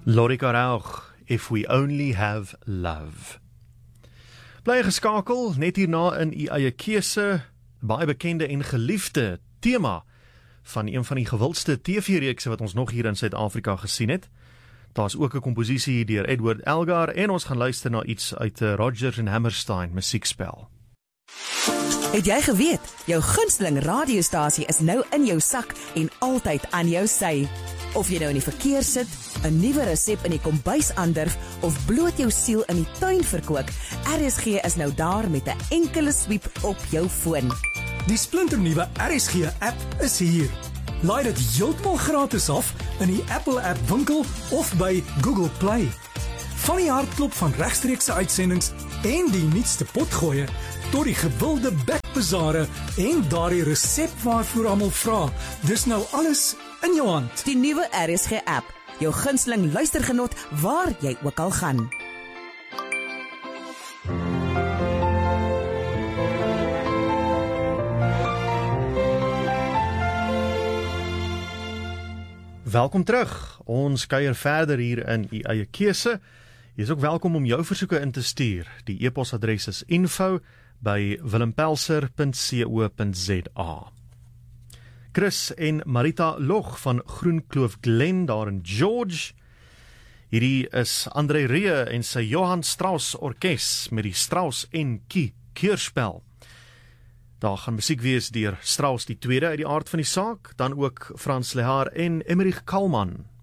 Lorika Rauch, If We Only Have Love. Bly geskakel, net hierna in u eie keuse, baie bekende en geliefde tema van een van die gewildste TV-reekse wat ons nog hier in Suid-Afrika gesien het. Daar is ook 'n komposisie deur Edward Elgar en ons gaan luister na iets uit Rodgers and Hammerstein musiekspel. Het jy geweet, jou gunsteling radiostasie is nou in jou sak en altyd aan jou sy. Of jy nou in die verkeer sit, 'n nuwe resep in die kombuis aandurf of bloot jou siel in die tuin verkoop, RSG is nou daar met 'n enkele swiep op jou foon. Die splinternuwe RSG-app is hier. Laai dit heeltemal gratis af in die Apple App winkel of by Google Play. Van die hartklop van regstreekse uitsendings en die nuutste potgoeie tot die gewilde bekbazare en daardie resep waarvoor almal vra. Dis nou alles in jou hand. Die nuwe RSG-app, jou gunsteling luistergenot waar jy ook al gaan. Welkom terug, ons kuier verder hier in u eie keuse. Jy is ook welkom om jou versoeke in te stuur. Die e-posadres is info@willempelser.co.za. Chris en Marita Log van Groenkloof Glen daar in George. Hierdie is André Rieu en sy Johann Strauss Orkes met die Strauss en Kie keurspel. Daar gaan musiek wees deur Strauss die tweede uit die aard van die saak, dan ook Frans Lehar en Emmerich Kalman.